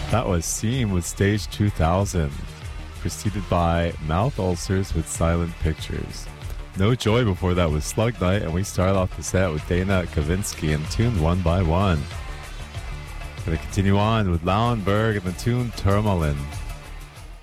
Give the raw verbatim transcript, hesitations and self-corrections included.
That was Seam with Stage two thousand, preceded by Mouth Ulcers with Silent Pictures. No Joy before that was Slug Night, and we started off the set with Dana Kavinsky and tune One by One. Gonna continue on with Lauenberg and the tune Tourmalin.